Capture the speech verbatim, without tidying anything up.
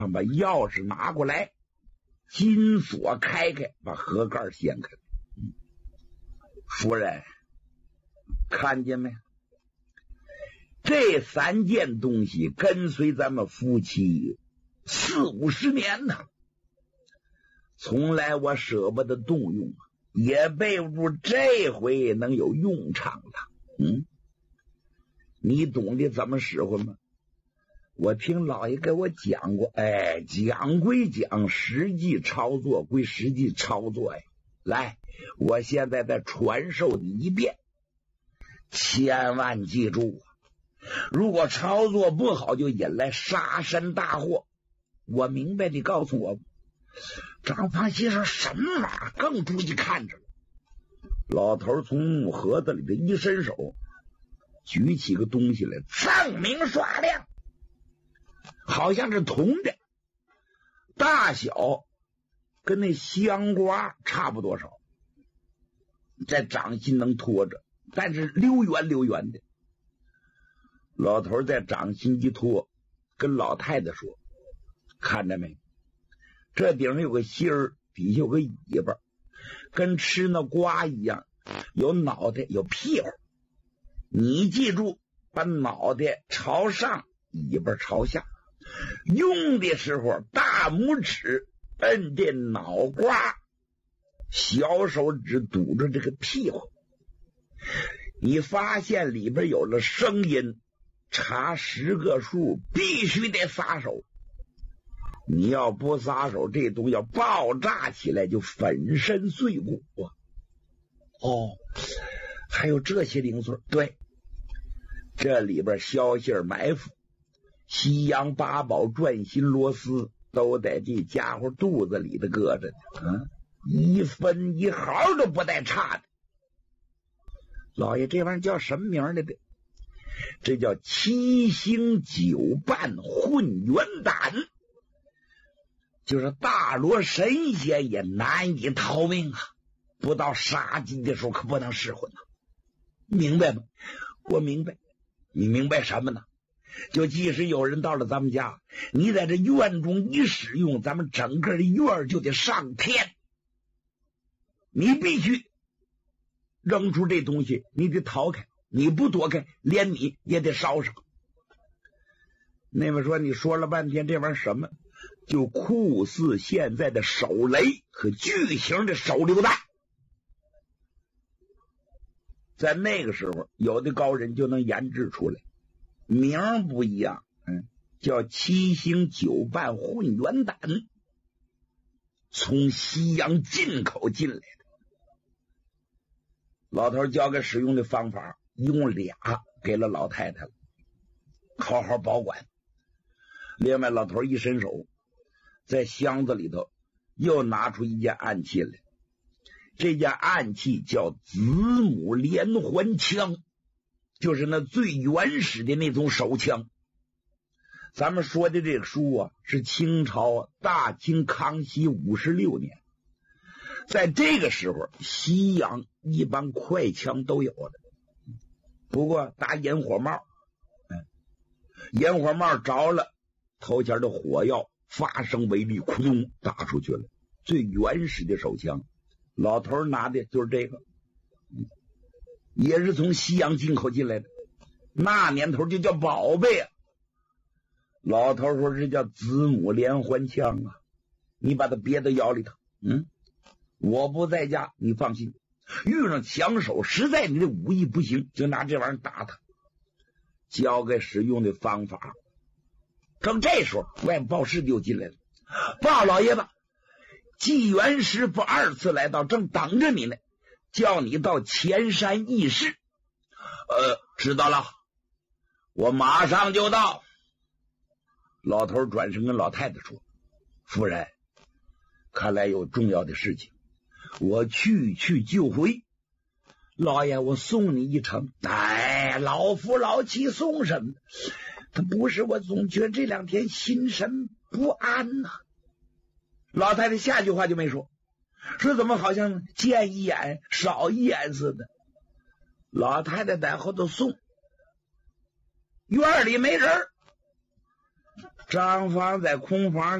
把钥匙拿过来，金锁开开，把盒盖掀开。嗯，夫人，看见没？这三件东西跟随咱们夫妻四五十年呢，从来我舍不得动用，也备不住这回能有用场了。嗯，你懂得怎么使唤吗？我听老爷给我讲过，哎，讲归讲，实际操作归实际操作呀。来，我现在再传授你一遍，千万记住啊！如果操作不好，就引来杀身大祸。我明白，你告诉我。张方先生什么玩意儿？更注意看着了。老头从木盒子里的一伸手，举起个东西来，锃明刷亮，好像是铜的，大小跟那香瓜差不多少，在掌心能托着，但是溜圆溜圆的。老头在掌心一托，跟老太太说：“看着没？这顶上有个芯儿，底下有个尾巴，跟吃那瓜一样，有脑袋有屁股。你记住，把脑袋朝上，尾巴朝下。用的时候，大拇指摁这脑瓜，小手指堵着这个屁股。你发现里边有了声音，查十个数，必须得撒手。你要不撒手，这东西要爆炸起来，就粉身碎骨啊！哦，还有这些零碎，对，这里边消息埋伏，西洋八宝、转心螺丝都在这家伙肚子里的搁着呢，啊，一分一毫都不带差的。老爷，这玩意儿叫什么名来的？这叫七星九瓣混元胆，就是大罗神仙也难以逃命啊！不到杀鸡的时候可不能失魂啊！明白吗？我明白。你明白什么呢？就即使有人到了咱们家，你在这院中一使用，咱们整个的院就得上天。你必须扔出这东西，你得逃开，你不躲开，连你也得烧上。那么说，你说了半天这玩意儿什么？就酷似现在的手雷和巨型的手榴弹。在那个时候，有的高人就能研制出来，名不一样，嗯，叫七星九瓣混元胆，从西洋进口进来的。老头教给使用的方法，一共俩给了老太太了，好好保管。另外，老头一伸手，在箱子里头又拿出一件暗器来。这件暗器叫子母连环枪，就是那最原始的那种手枪。咱们说的这个书啊，是清朝大清康熙五十六年。在这个时候，西洋一般快枪都有的，不过打烟火帽，嗯，烟火帽着了，头前的火药发生威力，咕咚打出去了。最原始的手枪，老头拿的就是这个，也是从西洋进口进来的，那年头就叫宝贝啊。老头说这叫子母连环枪啊，你把它别到腰里头，嗯，我不在家，你放心，遇上强手，实在你的武艺不行，就拿这玩意儿打他。教给使用的方法。正这时候，外面报事就进来了，报老爷子，纪元师傅二次来到，正等着你呢，叫你到前山议事。呃，知道了，我马上就到。老头转身跟老太太说：“夫人，看来有重要的事情，我去去就回。老爷，我送你一程。”哎，老夫老妻送什么？他不是，我总觉得这两天心神不安呐、啊。老太太下句话就没说，说怎么好像见一眼少一眼似的。老太太在后头送，院里没人， 张芳在空房